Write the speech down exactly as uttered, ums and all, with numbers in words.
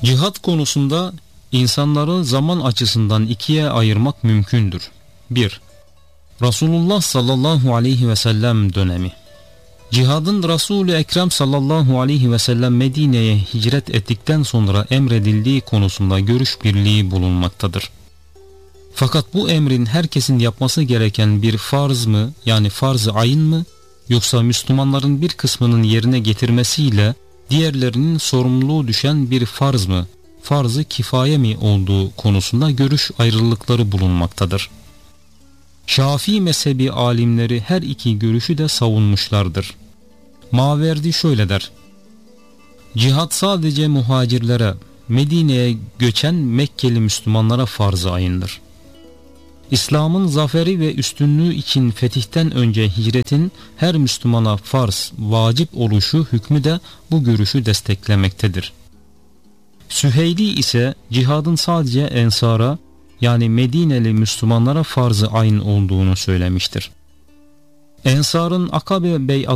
Cihat konusunda insanları zaman açısından ikiye ayırmak mümkündür. bir. Resulullah sallallahu aleyhi ve sellem dönemi. Cihadın Resul-i Ekrem sallallahu aleyhi ve sellem Medine'ye hicret ettikten sonra emredildiği konusunda görüş birliği bulunmaktadır. Fakat bu emrin herkesin yapması gereken bir farz mı, yani farz-ı ayın mı, yoksa Müslümanların bir kısmının yerine getirmesiyle diğerlerinin sorumluluğu düşen bir farz mı, farz-ı kifaye mi olduğu konusunda görüş ayrılıkları bulunmaktadır. Şafii mezhebi alimleri her iki görüşü de savunmuşlardır. Maverdi şöyle der: Cihat sadece muhacirlere, Medine'ye göçen Mekkeli Müslümanlara farz-ı ayındır. İslam'ın zaferi ve üstünlüğü için fetihten önce hicretin her Müslümana farz, vacip oluşu hükmü de bu görüşü desteklemektedir. Süheyli ise cihadın sadece ensara, yani Medineli Müslümanlara farz-ı ayn olduğunu söylemiştir. Ensar'ın Akabe bey'atı